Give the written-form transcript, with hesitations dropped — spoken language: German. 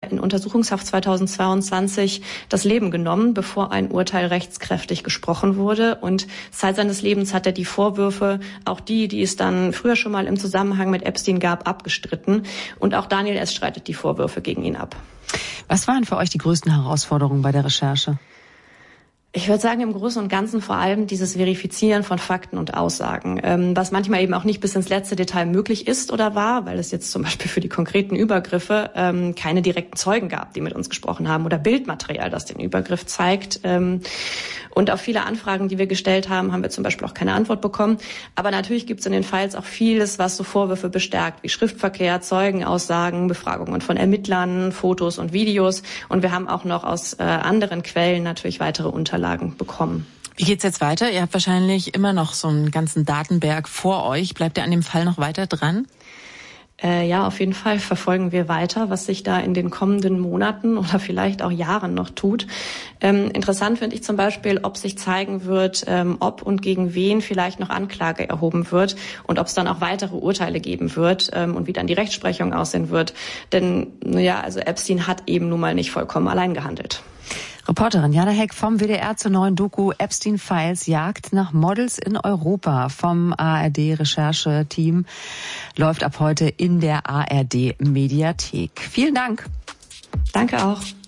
in Untersuchungshaft 2022 das Leben genommen, bevor ein Urteil rechtskräftig gesprochen wurde. Und Zeit seines Lebens hat er die Vorwürfe, auch die es dann früher schon mal im Zusammenhang mit Epstein gab, abgestritten. Und auch Daniel S. streitet die Vorwürfe gegen ihn ab. Was waren für euch die größten Herausforderungen bei der Recherche? Ich würde sagen, im Großen und Ganzen vor allem dieses Verifizieren von Fakten und Aussagen, was manchmal eben auch nicht bis ins letzte Detail möglich ist oder war, weil es jetzt zum Beispiel für die konkreten Übergriffe keine direkten Zeugen gab, die mit uns gesprochen haben, oder Bildmaterial, das den Übergriff zeigt. Und auf viele Anfragen, die wir gestellt haben, haben wir zum Beispiel auch keine Antwort bekommen. Aber natürlich gibt es in den Files auch vieles, was so Vorwürfe bestärkt, wie Schriftverkehr, Zeugenaussagen, Befragungen von Ermittlern, Fotos und Videos. Und wir haben auch noch aus anderen Quellen natürlich weitere Unterlagen bekommen. Wie geht's jetzt weiter? Ihr habt wahrscheinlich immer noch so einen ganzen Datenberg vor euch. Bleibt ihr an dem Fall noch weiter dran? Ja, auf jeden Fall verfolgen wir weiter, was sich da in den kommenden Monaten oder vielleicht auch Jahren noch tut. Interessant finde ich zum Beispiel, ob sich zeigen wird, ob und gegen wen vielleicht noch Anklage erhoben wird und ob es dann auch weitere Urteile geben wird und wie dann die Rechtsprechung aussehen wird. Denn also Epstein hat eben nun mal nicht vollkommen allein gehandelt. Reporterin Jana Heck vom WDR zur neuen Doku Epstein Files, Jagd nach Models in Europa vom ARD-Rechercheteam, läuft ab heute in der ARD-Mediathek. Vielen Dank. Danke auch.